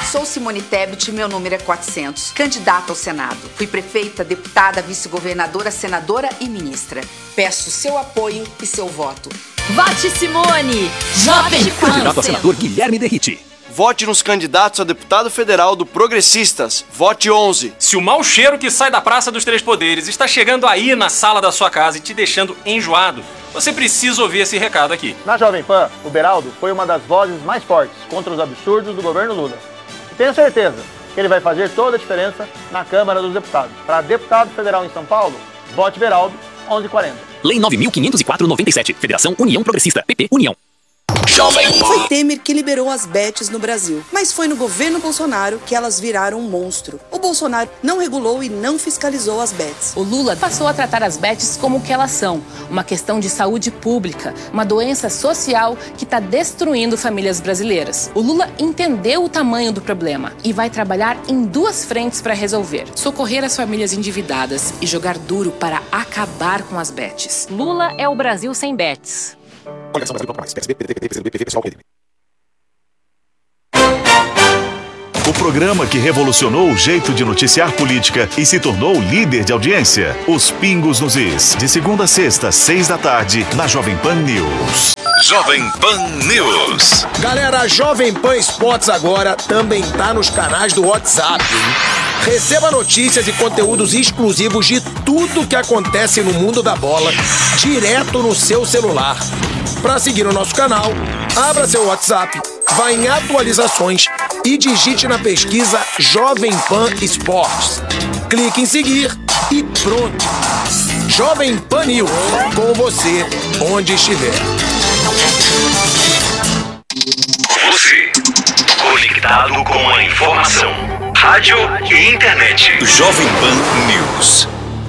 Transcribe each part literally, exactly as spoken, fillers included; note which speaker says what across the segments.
Speaker 1: Sou Simone Tebet e meu número é quatrocentos. Candidata ao Senado. Fui prefeita, deputada, vice-governadora, senadora e ministra. Peço seu apoio e seu voto.
Speaker 2: Vote Simone! Jovem Pan!
Speaker 3: Candidato a senador Guilherme Derriti.
Speaker 4: Vote nos candidatos a deputado federal do Progressistas. Vote onze.
Speaker 5: Se o mau cheiro que sai da Praça dos Três Poderes está chegando aí na sala da sua casa e te deixando enjoado, você precisa ouvir esse recado aqui.
Speaker 6: Na Jovem Pan, o Beraldo foi uma das vozes mais fortes contra os absurdos do governo Lula. E tenho certeza que ele vai fazer toda a diferença na Câmara dos Deputados. Para deputado federal em São Paulo, vote Beraldo, onze e quarenta.
Speaker 3: Lei nove mil quinhentos e quatro barra noventa e sete. Federação União Progressista. P P União.
Speaker 7: Foi Temer que liberou as bets no Brasil, mas foi no governo Bolsonaro que elas viraram um monstro. O Bolsonaro não regulou e não fiscalizou as bets.
Speaker 8: O Lula passou a tratar as bets como o que elas são, uma questão de saúde pública, uma doença social que está destruindo famílias brasileiras. O Lula entendeu o tamanho do problema e vai trabalhar em duas frentes para resolver: socorrer as famílias endividadas e jogar duro para acabar com as bets.
Speaker 2: Lula é o Brasil sem bets.
Speaker 9: O programa que revolucionou o jeito de noticiar política e se tornou líder de audiência. Os Pingos nos Is. De segunda a sexta, seis da tarde, na Jovem Pan News.
Speaker 10: Jovem Pan News.
Speaker 11: Galera, a Jovem Pan Esportes agora também tá nos canais do WhatsApp. Receba notícias e conteúdos exclusivos de tudo que acontece no mundo da bola, direto no seu celular. Para seguir o nosso canal, abra seu WhatsApp, vá em atualizações e digite na pesquisa Jovem Pan Esportes. Clique em seguir e pronto. Jovem Pan News, com você onde estiver.
Speaker 10: Você, conectado com a informação. Rádio e internet. Jovem Pan News.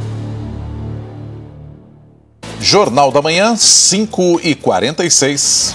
Speaker 12: Jornal da Manhã, cinco e quarenta e seis.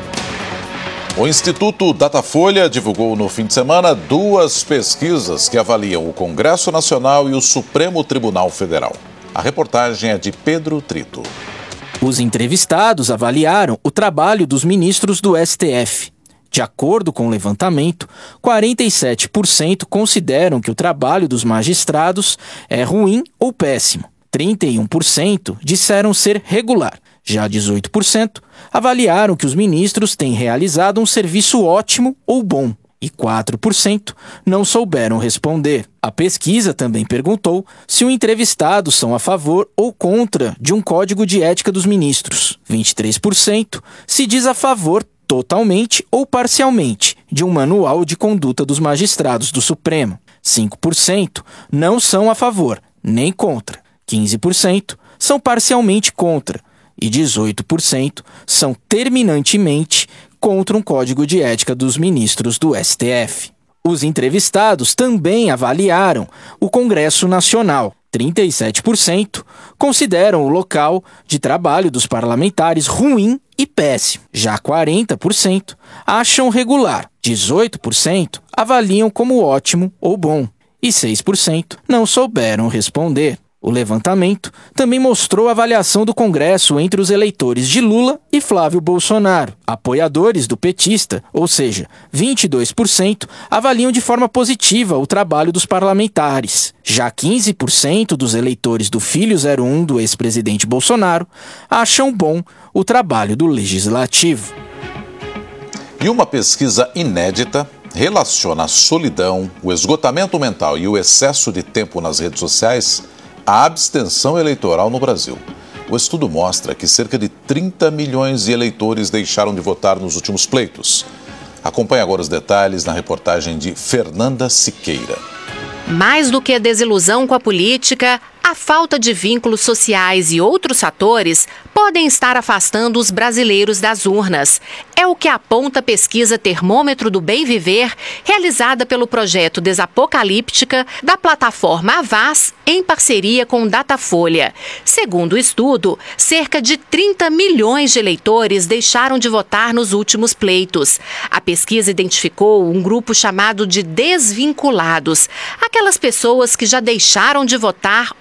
Speaker 12: O Instituto Datafolha divulgou no fim de semana duas pesquisas que avaliam o Congresso Nacional e o Supremo Tribunal Federal. A reportagem é de Pedro Trito.
Speaker 13: Os entrevistados avaliaram o trabalho dos ministros do S T F. De acordo com o levantamento, quarenta e sete por cento consideram que o trabalho dos magistrados é ruim ou péssimo. trinta e um por cento disseram ser regular. Já dezoito por cento avaliaram que os ministros têm realizado um serviço ótimo ou bom. E quatro por cento não souberam responder. A pesquisa também perguntou se os entrevistados são a favor ou contra de um código de ética dos ministros. vinte e três por cento se diz a favor totalmente ou parcialmente de um manual de conduta dos magistrados do Supremo. cinco por cento não são a favor, nem contra. quinze por cento são parcialmente contra e dezoito por cento são terminantemente contra um código de ética dos ministros do S T F. Os entrevistados também avaliaram o Congresso Nacional. trinta e sete por cento consideram o local de trabalho dos parlamentares ruim e péssimo. Já quarenta por cento acham regular. dezoito por cento avaliam como ótimo ou bom. E seis por cento não souberam responder. O levantamento também mostrou a avaliação do Congresso entre os eleitores de Lula e Flávio Bolsonaro. Apoiadores do petista, ou seja, vinte e dois por cento, avaliam de forma positiva o trabalho dos parlamentares. Já quinze por cento dos eleitores do filho zero um do ex-presidente Bolsonaro acham bom o trabalho do Legislativo.
Speaker 12: E uma pesquisa inédita relaciona a solidão, o esgotamento mental e o excesso de tempo nas redes sociais a abstenção eleitoral no Brasil. O estudo mostra que cerca de trinta milhões de eleitores deixaram de votar nos últimos pleitos. Acompanhe agora os detalhes na reportagem de Fernanda Siqueira.
Speaker 14: Mais do que a desilusão com a política, a falta de vínculos sociais e outros fatores podem estar afastando os brasileiros das urnas. É o que aponta a pesquisa Termômetro do Bem Viver, realizada pelo projeto Desapocalíptica da plataforma Avaz, em parceria com Datafolha. Segundo o estudo, cerca de trinta milhões de eleitores deixaram de votar nos últimos pleitos. A pesquisa identificou um grupo chamado de desvinculados, aquelas pessoas que já deixaram de votar ou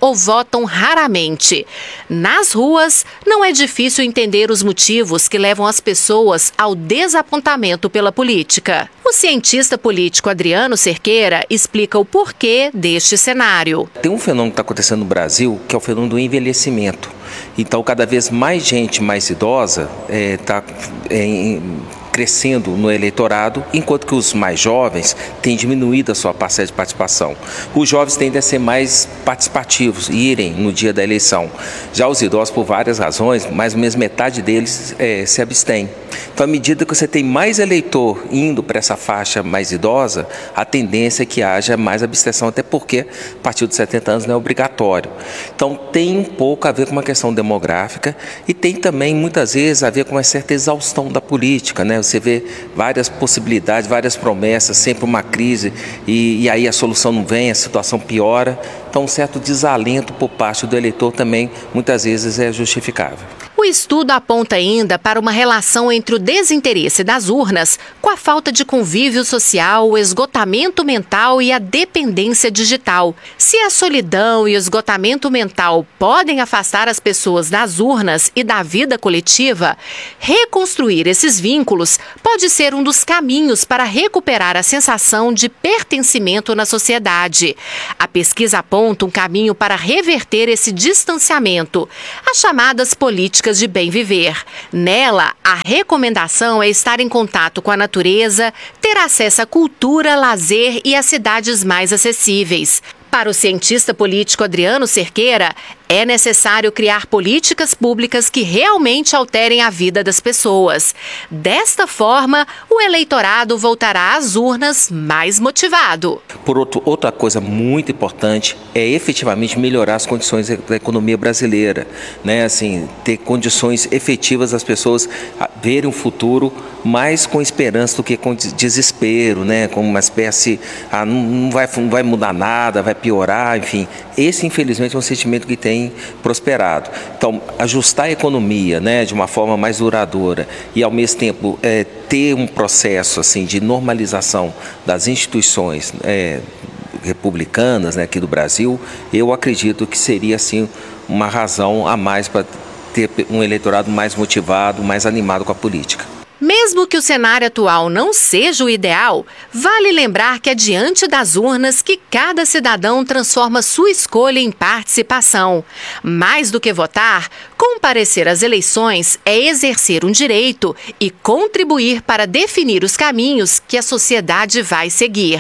Speaker 14: ou votam raramente. Nas ruas, não é difícil entender os motivos que levam as pessoas ao desapontamento pela política. O cientista político Adriano Cerqueira explica o porquê deste cenário.
Speaker 15: Tem um fenômeno que está acontecendo no Brasil, que é o fenômeno do envelhecimento. Então, cada vez mais gente mais idosa está é, é, crescendo no eleitorado, enquanto que os mais jovens têm diminuído a sua parcela de participação. Os jovens tendem a ser mais participativos e irem no dia da eleição. Já os idosos, por várias razões, mais ou menos metade deles é, se abstém. Então, à medida que você tem mais eleitor indo para essa faixa mais idosa, a tendência é que haja mais abstenção, até porque a partir dos setenta anos não é obrigatório. Então, tem um pouco a ver com uma questão demográfica e tem também, muitas vezes, a ver com uma certa exaustão da política, né? Você vê várias possibilidades, várias promessas, sempre uma crise e, e aí a solução não vem, a situação piora. Então, um certo desalento por parte do eleitor também, muitas vezes, é justificável.
Speaker 14: O estudo aponta ainda para uma relação entre o desinteresse das urnas com a falta de convívio social, o esgotamento mental e a dependência digital. Se a solidão e o esgotamento mental podem afastar as pessoas das urnas e da vida coletiva, reconstruir esses vínculos pode ser um dos caminhos para recuperar a sensação de pertencimento na sociedade. A pesquisa aponta um caminho para reverter esse distanciamento, as chamadas políticas de bem viver. Nela, a recomendação é estar em contato com a natureza, ter acesso à cultura, lazer e às cidades mais acessíveis. Para o cientista político Adriano Cerqueira, é necessário criar políticas públicas que realmente alterem a vida das pessoas. Desta forma, o eleitorado voltará às urnas mais motivado.
Speaker 15: Por outro, outra coisa muito importante é efetivamente melhorar as condições da economia brasileira, né? Assim, ter condições efetivas das pessoas verem um futuro mais com esperança do que com desespero, né? Como uma espécie, ah, não, não, vai, não vai mudar nada, vai piorar, enfim. Esse, infelizmente, é um sentimento que tem prosperado. Então, ajustar a economia, né, de uma forma mais duradoura e, ao mesmo tempo, é, ter um processo assim, de normalização das instituições é, republicanas, né, aqui do Brasil, eu acredito que seria assim, uma razão a mais para ter um eleitorado mais motivado, mais animado com a política.
Speaker 14: Mesmo que o cenário atual não seja o ideal, vale lembrar que é diante das urnas que cada cidadão transforma sua escolha em participação. Mais do que votar, comparecer às eleições é exercer um direito e contribuir para definir os caminhos que a sociedade vai seguir.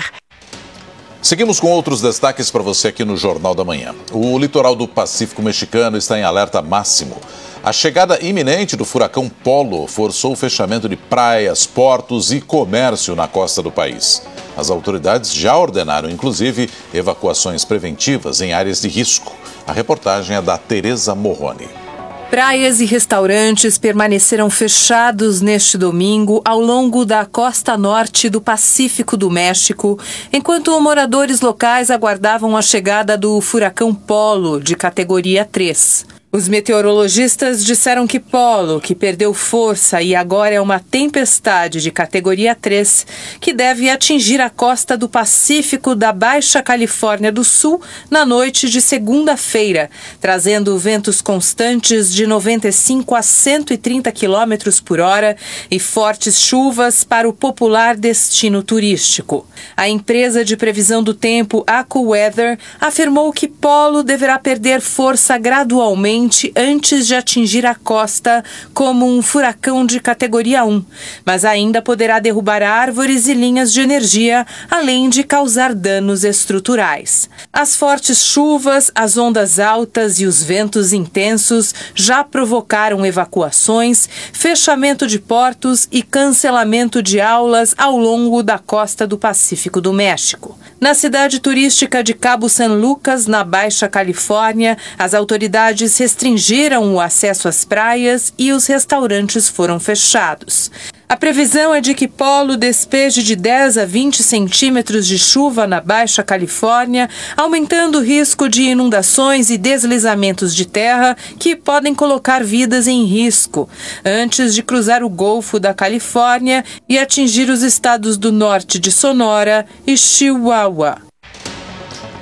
Speaker 12: Seguimos com outros destaques para você aqui no Jornal da Manhã. O litoral do Pacífico mexicano está em alerta máximo. A chegada iminente do furacão Polo forçou o fechamento de praias, portos e comércio na costa do país. As autoridades já ordenaram, inclusive, evacuações preventivas em áreas de risco. A reportagem é da Tereza Morrone.
Speaker 16: Praias e restaurantes permaneceram fechados neste domingo ao longo da costa norte do Pacífico do México, enquanto moradores locais aguardavam a chegada do furacão Polo, de categoria três. Os meteorologistas disseram que Polo, que perdeu força e agora é uma tempestade de categoria três, que deve atingir a costa do Pacífico da Baixa Califórnia do Sul na noite de segunda-feira, trazendo ventos constantes de noventa e cinco a cento e trinta quilômetros por hora e fortes chuvas para o popular destino turístico. A empresa de previsão do tempo AccuWeather afirmou que Polo deverá perder força gradualmente antes de atingir a costa como um furacão de categoria um, mas ainda poderá derrubar árvores e linhas de energia, além de causar danos estruturais. As fortes chuvas, as ondas altas e os ventos intensos já provocaram evacuações, fechamento de portos e cancelamento de aulas ao longo da costa do Pacífico do México. Na cidade turística de Cabo San Lucas, na Baixa Califórnia, as autoridades restringiram o acesso às praias e os restaurantes foram fechados. A previsão é de que Polo despeje de dez a vinte centímetros de chuva na Baixa Califórnia, aumentando o risco de inundações e deslizamentos de terra que podem colocar vidas em risco, antes de cruzar o Golfo da Califórnia e atingir os estados do norte de Sonora e Chihuahua.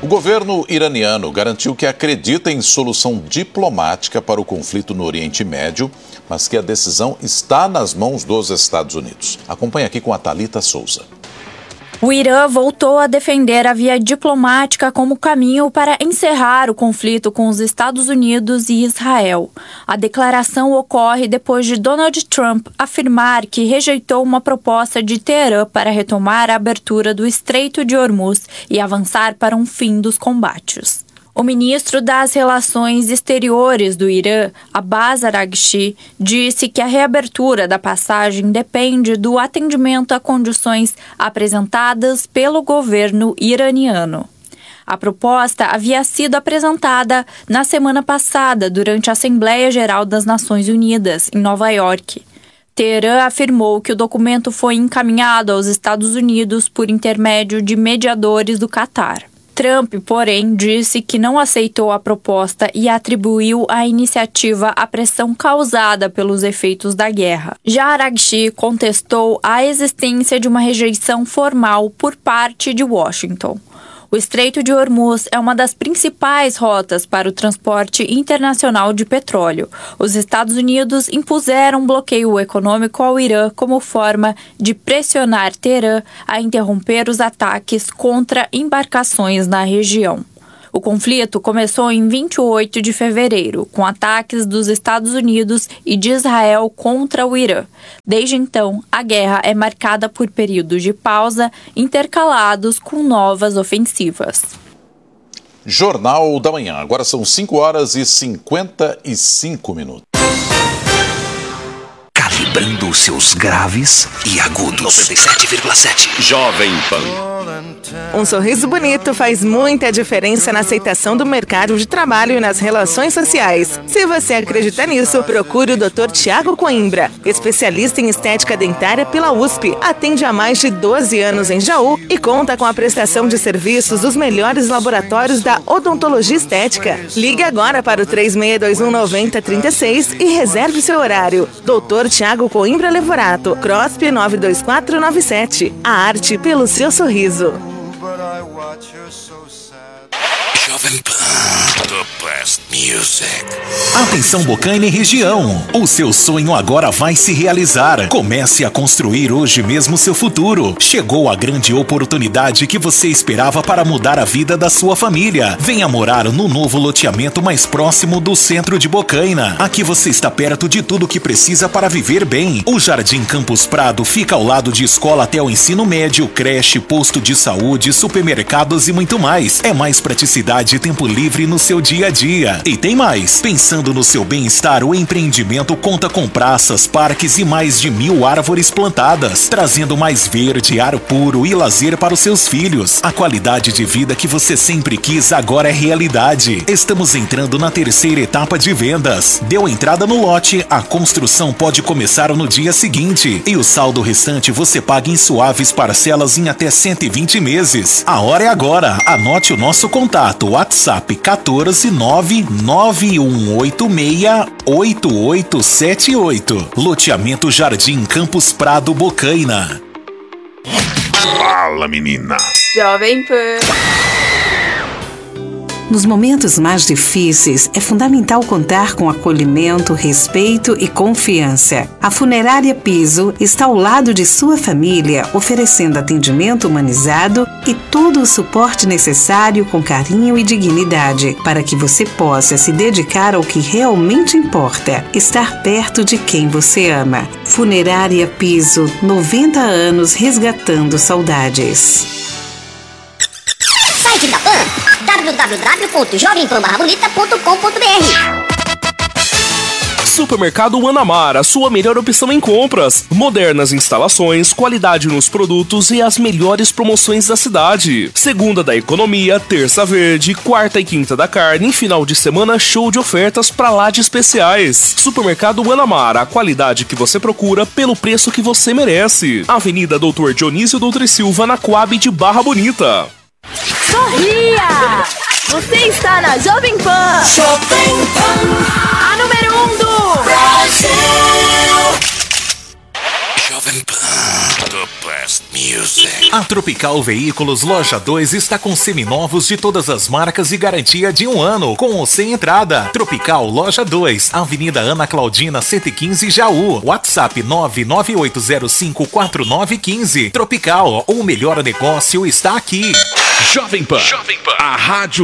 Speaker 12: O governo iraniano garantiu que acredita em solução diplomática para o conflito no Oriente Médio, mas que a decisão está nas mãos dos Estados Unidos. Acompanhe aqui com a Thalita Souza.
Speaker 17: O Irã voltou a defender a via diplomática como caminho para encerrar o conflito com os Estados Unidos e Israel. A declaração ocorre depois de Donald Trump afirmar que rejeitou uma proposta de Teherã para retomar a abertura do Estreito de Hormuz e avançar para um fim dos combates. O ministro das Relações Exteriores do Irã, Abbas Araghchi, disse que a reabertura da passagem depende do atendimento a condições apresentadas pelo governo iraniano. A proposta havia sido apresentada na semana passada durante a Assembleia Geral das Nações Unidas, em Nova York. Teherã afirmou que o documento foi encaminhado aos Estados Unidos por intermédio de mediadores do Catar. Trump, porém, disse que não aceitou a proposta e atribuiu a iniciativa à pressão causada pelos efeitos da guerra. Já Araghchi contestou a existência de uma rejeição formal por parte de Washington. O Estreito de Hormuz é uma das principais rotas para o transporte internacional de petróleo. Os Estados Unidos impuseram um bloqueio econômico ao Irã como forma de pressionar Teherã a interromper os ataques contra embarcações na região. O conflito começou em vinte e oito de fevereiro, com ataques dos Estados Unidos e de Israel contra o Irã. Desde então, a guerra é marcada por períodos de pausa intercalados com novas ofensivas.
Speaker 12: Jornal da Manhã. Agora são cinco horas e cinquenta e cinco minutos.
Speaker 10: Calibrando os seus graves e agudos. noventa e sete vírgula sete. Jovem Pan.
Speaker 18: Um sorriso bonito faz muita diferença na aceitação do mercado de trabalho e nas relações sociais. Se você acredita nisso, procure o doutor Tiago Coimbra, especialista em estética dentária pela U S P. Atende há mais de doze anos em Jaú e conta com a prestação de serviços dos melhores laboratórios da odontologia estética. Ligue agora para o três seis dois um nove zero três seis e reserve seu horário. doutor Tiago Coimbra Levorato, CROSP nove dois quatro nove sete. A arte pelo seu sorriso.
Speaker 10: Jovem Pan, the best music.
Speaker 19: Atenção Bocaina e região, o seu sonho agora vai se realizar. Comece a construir hoje mesmo seu futuro. Chegou a grande oportunidade que você esperava para mudar a vida da sua família. Venha morar no novo loteamento mais próximo do centro de Bocaina. Aqui você está perto de tudo que precisa para viver bem. O Jardim Campus Prado fica ao lado de escola até o ensino médio, creche, posto de saúde, supermercados e muito mais. É mais praticidade e tempo livre no seu dia a dia. E tem mais. Pensando no seu bem-estar, o empreendimento conta com praças, parques e mais de mil árvores plantadas, trazendo mais verde, ar puro e lazer para os seus filhos. A qualidade de vida que você sempre quis agora é realidade. Estamos entrando na terceira etapa de vendas. Deu entrada no lote, a construção pode começar no dia seguinte e o saldo restante você paga em suaves parcelas em até cento e vinte meses. A hora é agora. Anote o nosso contato, WhatsApp quatorze nove nove um oito seis oito oito sete oito. Loteamento Jardim Campus Prado Bocaina.
Speaker 10: Fala, menina.
Speaker 20: Jovem Pan.
Speaker 21: Nos momentos mais difíceis, é fundamental contar com acolhimento, respeito e confiança. A Funerária Piso está ao lado de sua família, oferecendo atendimento humanizado e todo o suporte necessário com carinho e dignidade, para que você possa se dedicar ao que realmente importa, estar perto de quem você ama. Funerária Piso, noventa anos resgatando saudades.
Speaker 22: Site da Pan, w w w ponto jovem pan barra bonita ponto com ponto b r.
Speaker 23: Supermercado Guanamara, sua melhor opção em compras. Modernas instalações, qualidade nos produtos e as melhores promoções da cidade. Segunda da economia, terça verde, quarta e quinta da carne, final de semana show de ofertas pra lá de especiais. Supermercado Guanamara, a qualidade que você procura pelo preço que você merece. Avenida Doutor Dionísio Doutor Silva, na Coab de Barra Bonita.
Speaker 20: Sorria! Você está na Jovem Pan! Jovem Pan! A número um do Brasil!
Speaker 10: Jovem Pan. The best music.
Speaker 19: A Tropical Veículos Loja dois está com seminovos de todas as marcas e garantia de um ano, com ou sem entrada. Tropical Loja dois, Avenida Ana Claudina cento e quinze, Jaú. WhatsApp nove nove oito zero cinco quatro nove um cinco. Tropical, o melhor negócio está aqui.
Speaker 10: Jovem Pan. Jovem Pan. A rádio